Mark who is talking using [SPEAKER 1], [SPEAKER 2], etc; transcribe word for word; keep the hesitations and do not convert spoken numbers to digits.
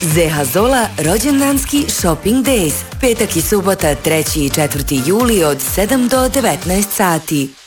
[SPEAKER 1] Zeha Zola rođendanski Shopping Days. Petak i subota treći i četvrti juli od sedam do devetnaest sati.